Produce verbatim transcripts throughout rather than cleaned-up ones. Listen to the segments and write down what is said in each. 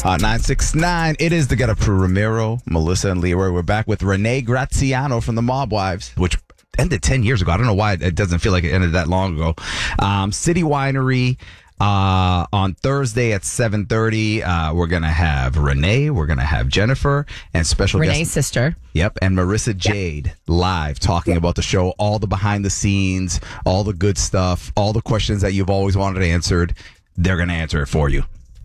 Uh, nine six nine. It is the Get Up Crew. Ramiro, Melissa, and Leroy. We're back with Renee Graziano from the Mob Wives, which ended ten years ago. I don't know why it doesn't feel like it ended that long ago. Um, City Winery. Uh, on Thursday at seven thirty, uh, we're going to have Renee, we're going to have Jennifer, and special Renee's guest. sister. Yep, and Marissa Jade yep. live talking yep. about the show, all the behind the scenes, all the good stuff, all the questions that you've always wanted answered. They're going to answer it for you.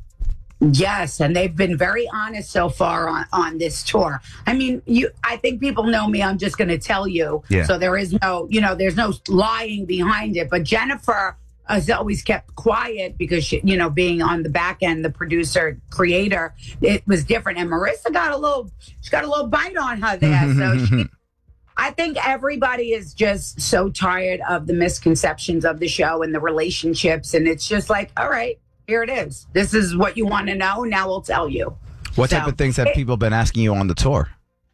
Yes, and they've been very honest so far on, on this tour. I mean, you. I think people know me. I'm just going to tell you. Yeah. So there is no, you know, there's no lying behind it. But Jennifer has always kept quiet because, she, you know, being on the back end, the producer, creator, it was different. And Marissa got a little, she got a little bite on her there. So she, I think everybody is just so tired of the misconceptions of the show and the relationships. And it's just like, all right, here it is. This is what you want to know. Now we'll tell you. What so, type of things have it, people been asking you on the tour?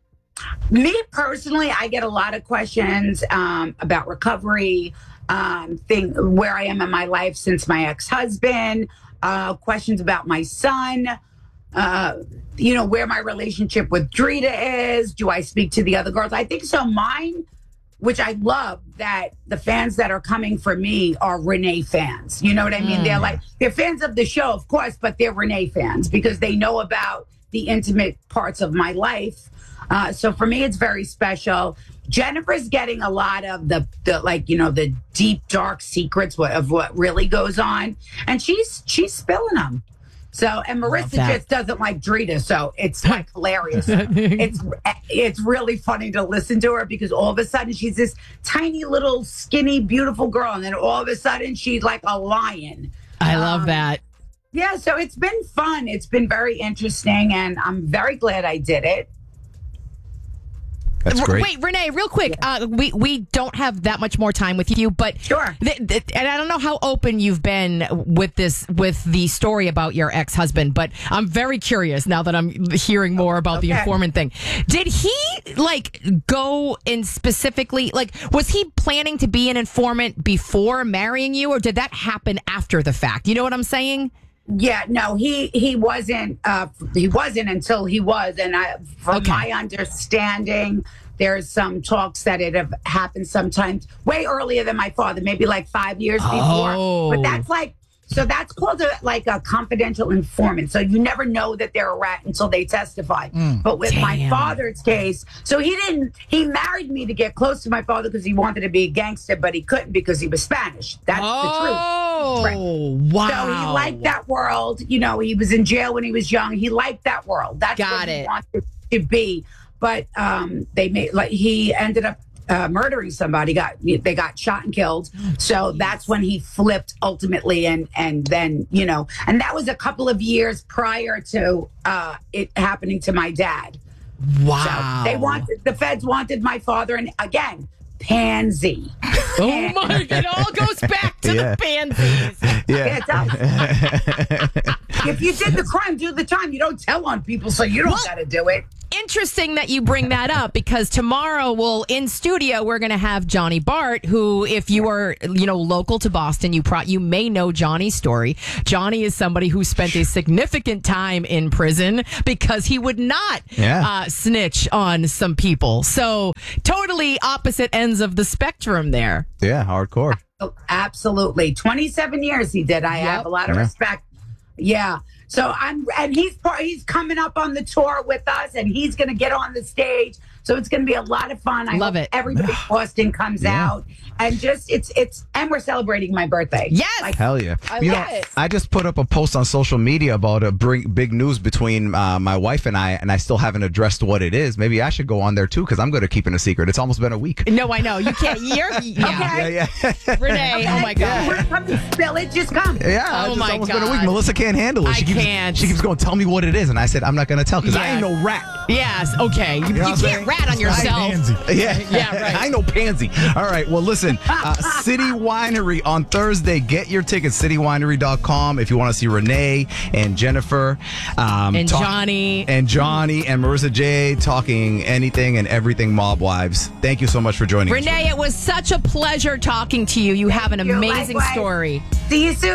Me personally, I get a lot of questions um, about recovery, um, thing where I am in my life since my ex-husband, uh, questions about my son, uh, you know, where my relationship with Drita is. Do I speak to the other girls? I think so. Mine, which I love, that the fans that are coming for me are Renee fans. You know what I mean? Mm. They're like, they're fans of the show, of course, but they're Renee fans because they know about the intimate parts of my life. Uh, so for me, it's very special. Jennifer's getting a lot of the, the like, you know, the deep, dark secrets of what really goes on. And she's she's spilling them. So, and Marissa just doesn't like Drita. So it's like hilarious. it's it's really funny to listen to her because all of a sudden she's this tiny little skinny, beautiful girl. And then all of a sudden she's like a lion. I love um, that. Yeah. So it's been fun. It's been very interesting. And I'm very glad I did it. That's great. Wait, Renee, real quick. Yeah. Uh, we we don't have that much more time with you, but sure. Th- th- and I don't know how open you've been with this, with the story about your ex-husband, but I'm very curious now that I'm hearing more about okay. the informant thing. Did he like go in specifically? Like, was he planning to be an informant before marrying you, or did that happen after the fact? You know what I'm saying? Yeah, no, he he wasn't. Uh, he wasn't until he was, and I, from okay. my understanding, there's some talks that it have happened sometimes way earlier than my father, maybe like five years before. Oh. But that's like, so that's called a, like a confidential informant. So you never know that they're a rat until they testify. Mm, but with damn. my father's case, so he didn't. He married me to get close to my father because he wanted to be a gangster, but he couldn't because he was Spanish. That's oh. the truth. Oh, right. wow. So he liked that world. You know, he was in jail when he was young. He liked that world. That's Got what it. he wanted to be. But um, they made like he ended up uh, murdering somebody. Got they got shot and killed. So that's when he flipped ultimately, and and then you know, and that was a couple of years prior to uh, it happening to my dad. Wow. So they wanted the feds wanted my father, and again. Pansy. Oh my! It all goes back to yeah. the pansies. Yeah. yeah if you did the crime, do the time. You don't tell on people, so you don't well, got to do it. Interesting that you bring that up because tomorrow, well, in studio, we're going to have Johnny Bart, who, if you are, you know, local to Boston, you pro- you may know Johnny's story. Johnny is somebody who spent a significant time in prison because he would not yeah. uh, snitch on some people. So totally opposite ends of the spectrum there. Yeah, hardcore. Absolutely. twenty-seven years he did. I yep. have a lot of yeah. respect. Yeah. So I'm, and he's part, he's coming up on the tour with us, and he's going to get on the stage. So it's going to be a lot of fun. I love hope it. Everybody in Boston comes yeah. out, and just it's it's and we're celebrating my birthday. Yes, like, hell yeah! I you love know, it. I just put up a post on social media about a bring, big news between uh, my wife and I, and I still haven't addressed what it is. Maybe I should go on there too because I'm good at keeping a secret. It's almost been a week. No, I know you can't. You're yeah, okay. yeah, yeah. Renee. Okay. Oh my God! Yeah. Come and spill it. Just come. Yeah, oh it's my almost God. been a week. Melissa can't handle it. She I keeps, can't. She keeps going. Tell me what it is, and I said I'm not going to tell because yeah. I ain't no rat. Yes. Okay. You, you, know you can't rat on yourself. Yeah, yeah, right. I know pansy. All right, well, listen, uh, City Winery on Thursday. Get your tickets, city winery dot com if you want to see Renee and Jennifer. Um, and talk- Johnny. And Johnny and Marissa J talking anything and everything Mob Wives. Thank you so much for joining Renee, us. Renee, it was such a pleasure talking to you. You have an Thank you. amazing Likewise. story. See you soon.